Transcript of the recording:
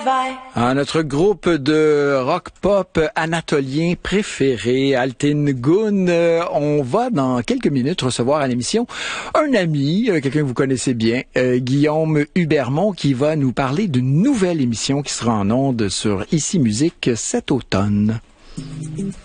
Notre groupe de rock pop anatolien préféré, Altin Gun, on va dans quelques minutes recevoir à l'émission un ami, quelqu'un que vous connaissez bien, Guillaume Hubermont, qui va nous parler d'une nouvelle émission qui sera en ondes sur Ici Musique cet automne.